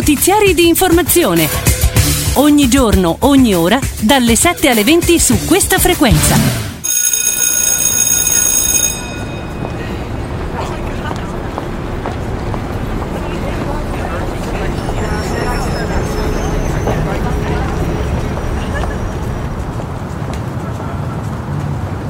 notiziari di informazione. Ogni giorno, ogni ora, dalle 7 alle 20 su questa frequenza.